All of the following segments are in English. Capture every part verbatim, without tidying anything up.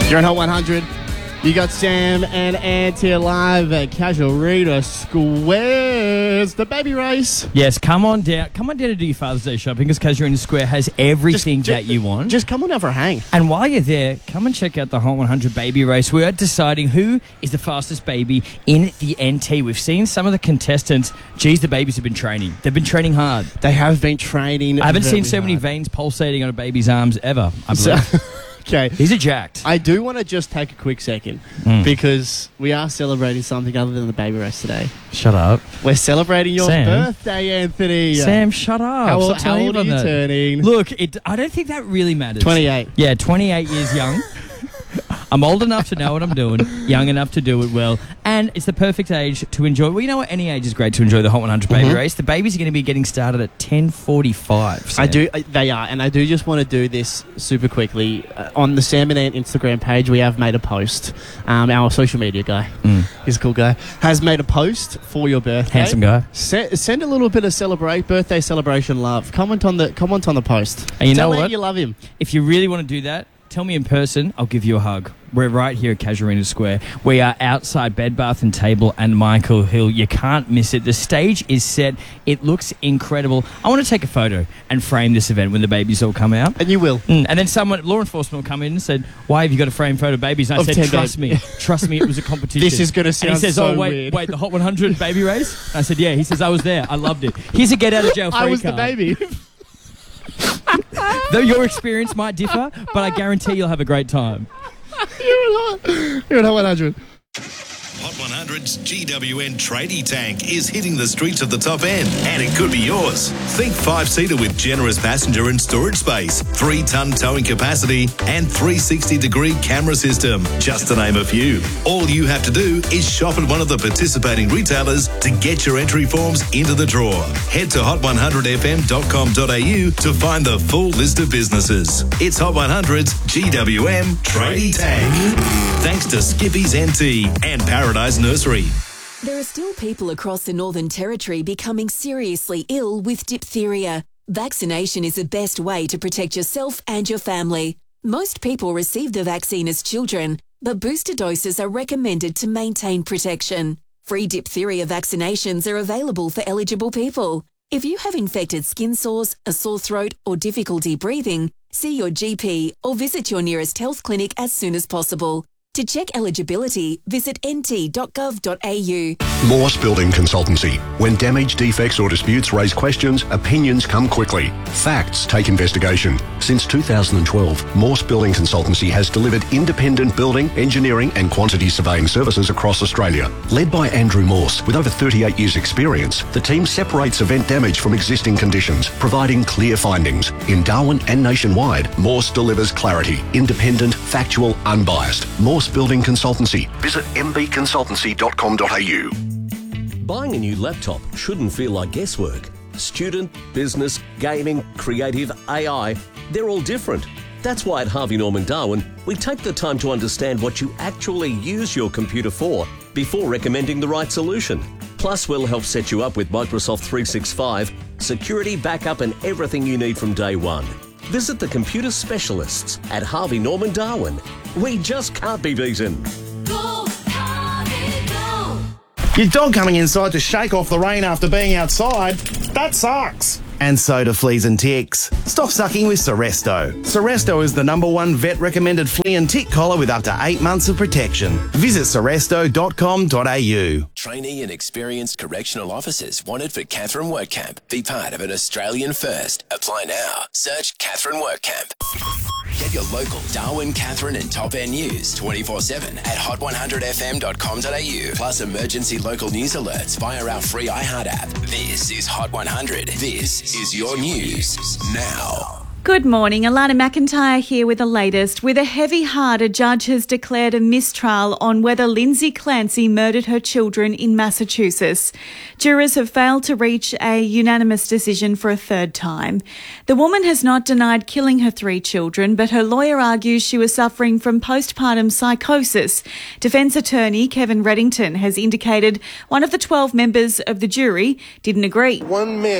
You're on Hot one hundred. You got Sam and Ant here live at Casuarina Squares, the baby race. Yes, come on down. Come on down to do your Father's Day shopping because Casuarina Square has everything Just- that you want. Just come on down for a hang. And while you're there, come and check out the Hot one hundred baby race. We are deciding who is the fastest baby in the N T. We've seen some of the contestants. Geez, the babies have been training. They've been training hard. They have been training. I haven't very seen so many hard. veins pulsating on a baby's arms ever, I So- believe. Okay. These are jacked. I do want to just take a quick second Mm. because we are celebrating something other than the baby race today. Shut up. We're celebrating your Sam. birthday, Anthony. Sam, shut up. How, Stop how telling old are everyone you that. turning? Look, it, I don't think that really matters. twenty-eight. Yeah, twenty-eight years young. I'm old enough to know what I'm doing, young enough to do it well, and it's the perfect age to enjoy. Well, you know what? Any age is great to enjoy the Hot one hundred baby Mhm. race. The babies are going to be getting started at ten forty-five. I do. I- They are, and I do just want to do this super quickly. Uh, on the Sam and Ant Instagram page, we have made a post. Um, our social media guy, Mm. he's a cool guy, has made a post for your birthday. Handsome guy. Se- send a little bit of celebrate birthday celebration love. Comment on the comment on the post. And you Tell know Ant what? you love him. If you really want to do that, tell me in person. I'll give you a hug. We're right here at Casuarina Square. We are outside Bed Bath and Table and Michael Hill. You can't miss it. The stage is set. It looks incredible. I want to take a photo and frame this event when the babies all come out. And you will. Mm, and then someone, law enforcement will come in and said, why have you got a framed photo of babies? And I Of said, ten trust babies. me. Trust me, it was a competition. This is gonna And sound he says, so oh, wait, weird. wait, the Hot one hundred baby race? And I said, yeah. He says, I was there. I loved it. Here's a get out of jail free I was card. the baby. Though your experience might differ, but I guarantee you'll have a great time. You're at Hot- You're at Hot one hundred. Hot one hundred's G W N Tradie Tank is hitting the streets of the top end, and it could be yours. Think five-seater with generous passenger and storage space, three-ton towing capacity, and three sixty degree camera system, just to name a few. All you have to do is shop at one of the participating retailers to get your entry forms into the draw. Head to hot one hundred f m dot com dot a u to find the full list of businesses. It's Hot one hundred's G W M Tradie Tank. Thanks to Skippy's N T and Paradise Nursery. There are still people across the Northern Territory becoming seriously ill with diphtheria. Vaccination is the best way to protect yourself and your family. Most people receive the vaccine as children, but booster doses are recommended to maintain protection. Free diphtheria vaccinations are available for eligible people. If you have infected skin sores, a sore throat, or difficulty breathing, see your G P or visit your nearest health clinic as soon as possible. To check eligibility, visit n t dot gov dot a u. Morse Building Consultancy. When damage, defects or disputes raise questions, opinions come quickly. Facts take investigation. Since two thousand twelve, Morse Building Consultancy has delivered independent building, engineering and quantity surveying services across Australia. Led by Andrew Morse, with over thirty-eight years experience, the team separates event damage from existing conditions, providing clear findings. In Darwin and nationwide, Morse delivers clarity, independent, factual, unbiased. Morse Building Consultancy. Visit m b consultancy dot com dot a u. Buying a new laptop shouldn't feel like guesswork. Student, business, gaming, creative, A I, they're all different. That's why at Harvey Norman Darwin, we take the time to understand what you actually use your computer for before recommending the right solution. Plus, we'll help set you up with Microsoft three sixty-five, security, backup and everything you need from day one. Visit the computer specialists at Harvey Norman Darwin. We just can't be beaten. Go, Harvey, go! Your dog coming inside to shake off the rain after being outside? That sucks. And so do fleas and ticks. Stop sucking with Seresto. Seresto is the number one vet-recommended flea and tick collar with up to eight months of protection. Visit seresto dot com dot a u. Trainee and experienced correctional officers wanted for Catherine Workcamp. Be part of an Australian first. Apply now. Search Catherine Workcamp. Get your local Darwin, Catherine and Top End news twenty-four seven at hot one hundred f m dot com dot a u. Plus emergency local news alerts via our free iHeart app. This is Hot one hundred. This is your news now. Good morning, Alana McIntyre here with the latest. With a heavy heart, a judge has declared a mistrial on whether Lindsay Clancy murdered her children in Massachusetts. Jurors have failed to reach a unanimous decision for a third time. The woman has not denied killing her three children, but her lawyer argues she was suffering from postpartum psychosis. Defence attorney Kevin Reddington has indicated one of the twelve members of the jury didn't agree. One man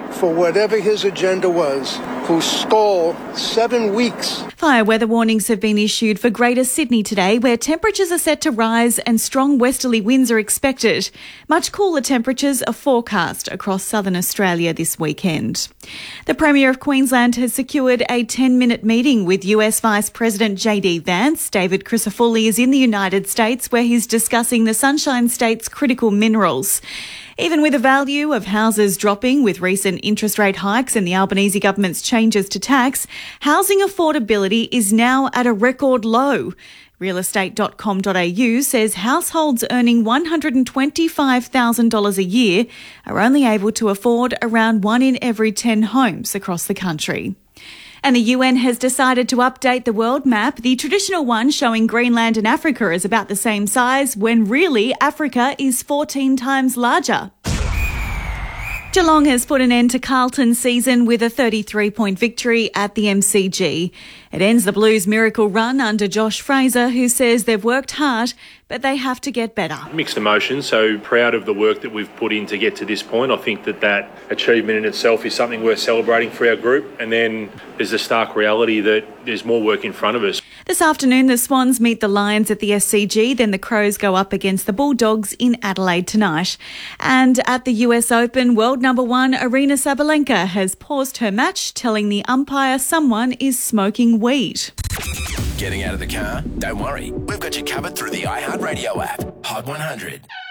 for whatever his agenda was, who stole seven weeks. Fire weather warnings have been issued for Greater Sydney today, where temperatures are set to rise and strong westerly winds are expected. Much cooler temperatures are forecast across southern Australia this weekend. The Premier of Queensland has secured a ten-minute meeting with U S Vice President J D Vance. David Crisafulli is in the United States, where he's discussing the Sunshine State's critical minerals. Even with the value of houses dropping with recent interest rate hikes and the Albanese government's changes to tax, housing affordability is now at a record low. real estate dot com dot a u says households earning one hundred twenty-five thousand dollars a year are only able to afford around one in every ten homes across the country. And the U N has decided to update the world map, the traditional one showing Greenland and Africa as about the same size, when really Africa is fourteen times larger. Geelong has put an end to Carlton's season with a thirty-three point victory at the M C G. It ends the Blues' miracle run under Josh Fraser, who says they've worked hard, but they have to get better. Mixed emotions, so proud of the work that we've put in to get to this point. I think that that achievement in itself is something worth celebrating for our group. And then there's the stark reality that there's more work in front of us. This afternoon, the Swans meet the Lions at the S C G, then the Crows go up against the Bulldogs in Adelaide tonight. And at the U S Open, world number one Aryna Sabalenka has paused her match, telling the umpire someone is smoking weed. Getting out of the car? Don't worry. We've got you covered through the iHeartRadio app. Hot one hundred.